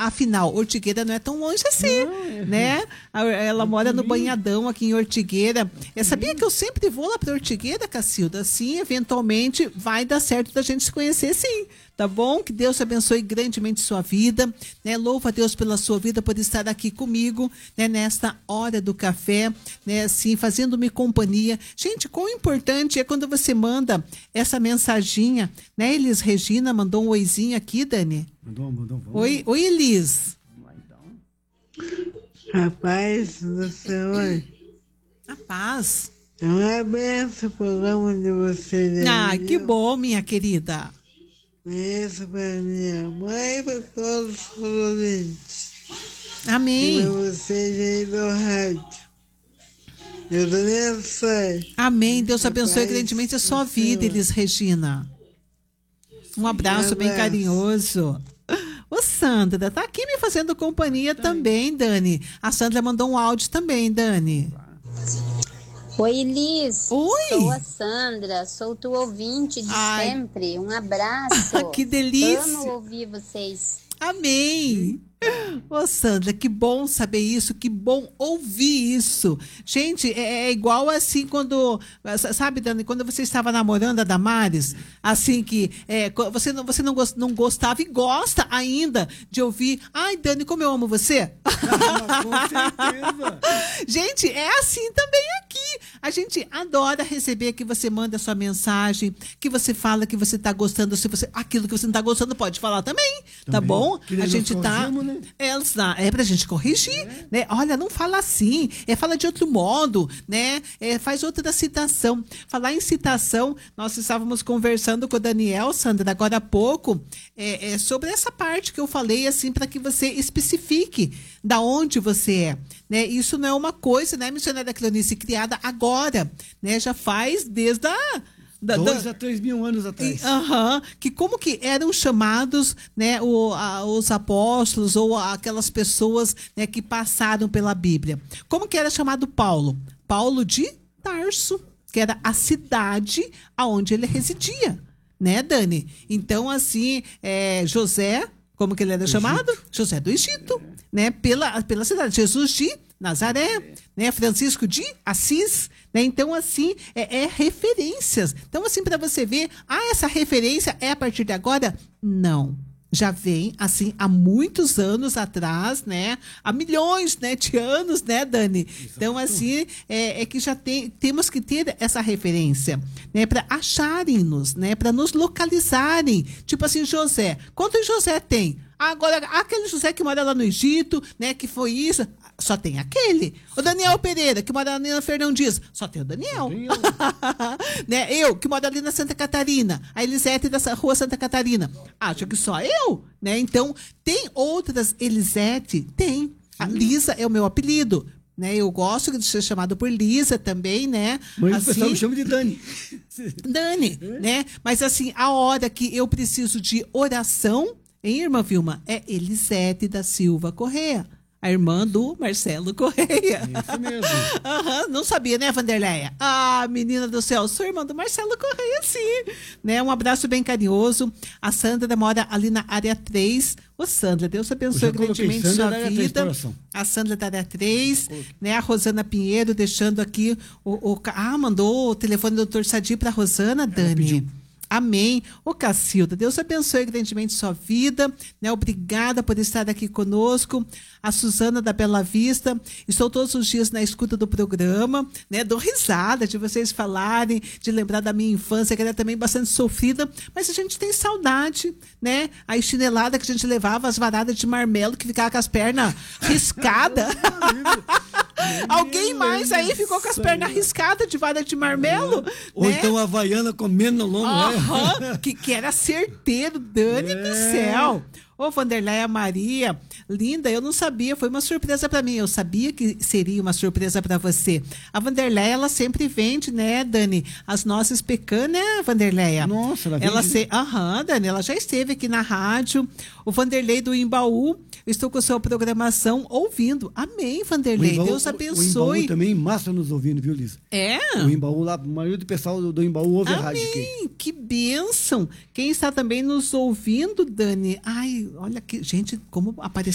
Afinal, Ortigueira não é tão longe assim, né? Ela mora no Banhadão, aqui em Ortigueira. Sabia que eu sempre vou lá para Ortigueira, Cacilda? Assim, eventualmente vai dar certo da gente se conhecer, sim. Tá bom? Que Deus abençoe grandemente sua vida, né? Louva a Deus pela sua vida, por estar aqui comigo, né? Nesta hora do café, né? Assim, fazendo-me companhia. Gente, quão importante é quando você manda essa mensaginha, né? Elis Regina mandou um oizinho aqui, Dani. Mandou. Oi, Elis. A paz do Senhor. A paz. É uma benção o programa de vocês. Que bom, minha querida. Benção para minha mãe e para todos os ouvintes. Amém. E para vocês aí do rádio. Deus abençoe. Amém. Deus abençoe grandemente a sua vida, Elis Regina. Um abraço bem carinhoso. Ô, Sandra, tá aqui me fazendo companhia também, Dani. A Sandra mandou um áudio também, Dani. Oi, Elis. Oi. Sou a Sandra, sou tua ouvinte de sempre. Um abraço. Que delícia. Amo ouvir vocês. Amém. Ô, Sandra, que bom saber isso, que bom ouvir isso. Gente, é igual assim quando, sabe, Dani, quando você estava namorando a Damares, assim que você não gostava e gosta ainda de ouvir, ai, Dani, como eu amo você. Com certeza. Gente, é assim também aqui. A gente adora receber que você manda a sua mensagem, que você fala que você está gostando, se você aquilo que você não está gostando pode falar também, tá bom? A gente tá, né? É pra gente corrigir, né? Olha, não fala assim, fala de outro modo, né? Faz outra citação. Falar em citação, nós estávamos conversando com o Daniel, Sandra, agora há pouco, sobre essa parte que eu falei, assim, para que você especifique da onde você é, né? Isso não é uma coisa, né, missionária Cleonice, criada agora, né? Já faz desde a 2 a 3 mil anos atrás. Que como que eram chamados, né, os apóstolos ou aquelas pessoas, né, que passaram pela Bíblia. Como que era chamado Paulo? Paulo de Tarso, que era a cidade aonde ele residia, né, Dani? Então, assim, José, como que ele era chamado? José do Egito, né, pela cidade. Jesus de Nazaré, né? Francisco de Assis, né? Então, assim, referências. Então, assim, para você ver, essa referência é a partir de agora? Não. Já vem, assim, há muitos anos atrás, né? Há milhões, né, de anos, né, Dani? Exato. Então, assim, que já temos que ter essa referência, né? Para acharem-nos, né? Para nos localizarem. Tipo assim, José. Quantos José tem? Agora, aquele José que mora lá no Egito, né? Que foi isso. Só tem aquele. O Daniel Pereira, que mora ali na Fernão Dias. Só tem o Daniel. Né? Eu, que moro ali na Santa Catarina. A Elisete da Rua Santa Catarina. Acho que só eu, né? Então, tem outras Elisete? Tem. A Lisa é o meu apelido. Né? Eu gosto de ser chamado por Lisa também, né? Mas assim, o pessoal me chama de Dani. Dani, né? Mas assim, a hora que eu preciso de oração, hein, irmã Vilma? É Elisete da Silva Correia. A irmã do Marcelo Correia. Isso mesmo. Não sabia, né, Vanderleia? Menina do céu, sou irmã do Marcelo Correia, sim. Né? Um abraço bem carinhoso. A Sandra mora ali na área 3. Ô, Sandra, Deus abençoe grandemente sua vida. A Sandra da área 3, né? A Rosana Pinheiro deixando aqui mandou o telefone do Dr. Sadi para a Rosana, Dani. Amém. Ô, Cacilda, Deus abençoe grandemente sua vida, né? Obrigada por estar aqui conosco. A Suzana da Bela Vista, estou todos os dias na escuta do programa, né? Dou risada de vocês falarem, de lembrar da minha infância, que era também bastante sofrida, mas a gente tem saudade, né? A chinelada que a gente levava, as varadas de marmelo que ficava com as pernas riscadas. Alguém mais aí ficou com as pernas riscadas de vara de marmelo? Ou né? então a Havaiana comendo no longo. Que era certeiro, Dani do céu. Ô, Vanderleia Maria, linda, eu não sabia, foi uma surpresa para mim. Eu sabia que seria uma surpresa para você. A Vanderleia, ela sempre vende, né, Dani? As nossas pecan, né, Vanderleia? Nossa, ela vende. Dani, ela já esteve aqui na rádio. O Vanderlei do Imbaú, estou com a sua programação ouvindo. Amém, Vanderlei. Imbaú, Deus abençoe. O Imbaú também massa nos ouvindo, viu, Lisa? O Imbaú lá, o maioria do pessoal do Imbaú ouve a rádio aqui. Amém, que bênção. Quem está também nos ouvindo, Dani? Ai, olha que, gente, como apareceu